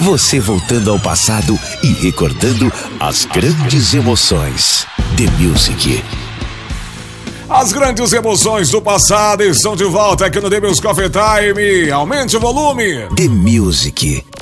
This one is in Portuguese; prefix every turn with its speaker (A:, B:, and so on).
A: Você voltando ao passado e recordando as grandes emoções. The Music.
B: As grandes emoções do passado estão de volta aqui no The Music Coffee Time. Aumente o volume.
A: The Music.